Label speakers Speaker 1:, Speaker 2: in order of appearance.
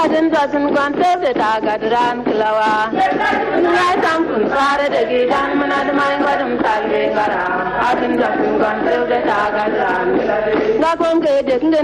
Speaker 1: Adin basin kwante da tagadran klawa. Ngai tam kun fare da gidan mana da mai gwadum talbe gara. Adin basin kwante da tagadran. Ga kon ke de